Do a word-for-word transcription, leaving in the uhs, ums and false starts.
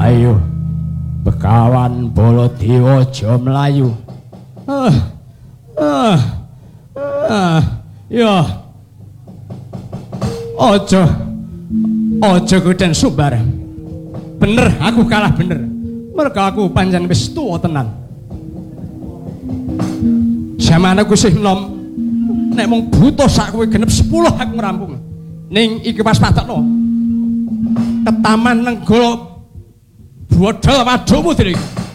Ayo Begawan Baladewa aja mlayu. Ah. Ah. Ah. Ya. Aja. Aja kuden sumbar. Bener aku kalah bener. Mergo aku pancen wis tuwa tenan. Jaman aku sih nom nek mung buta sak kowe genep sepuluh aku ngerampung. Ning iki pas patekno. Ketaman Nenggala bodol wadukmu dhewe.